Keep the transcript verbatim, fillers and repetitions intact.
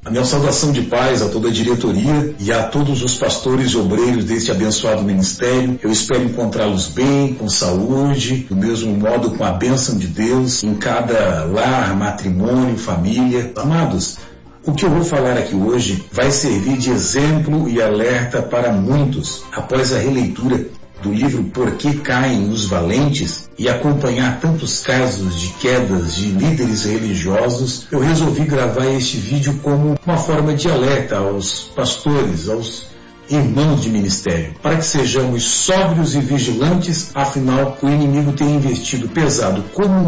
A minha saudação de paz a toda a diretoria e a todos os pastores e obreiros deste abençoado ministério. Eu espero encontrá-los bem, com saúde, do mesmo modo com a bênção de Deus em cada lar, matrimônio, família. Amados, o que eu vou falar aqui hoje vai servir de exemplo e alerta para muitos. Após a releitura do livro Por que Caem os Valentes e acompanhar tantos casos de quedas de líderes religiosos, eu resolvi gravar este vídeo como uma forma de alerta aos pastores, aos irmãos de ministério, para que sejamos sóbrios e vigilantes, afinal o inimigo tem investido pesado como